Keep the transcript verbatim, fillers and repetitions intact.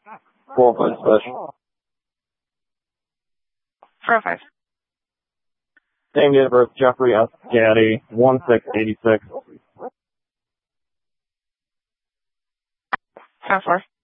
Four five special. Four five. Same date of birth, Jeffrey S. Gaddy, one six eighty six. Four four.